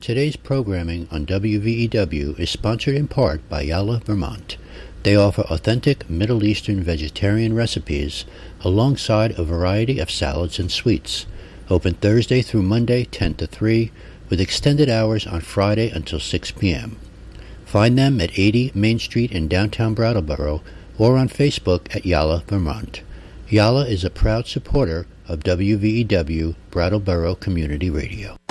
Today's programming on WVEW is sponsored in part by Yalla, Vermont. They offer authentic Middle Eastern vegetarian recipes alongside a variety of salads and sweets. Open Thursday through Monday 10 to 3 with extended hours on Friday until 6 p.m. Find them at 80 Main Street in downtown Brattleboro or on Facebook at Yalla, Vermont. Yalla is a proud supporter of WVEW Brattleboro Community Radio.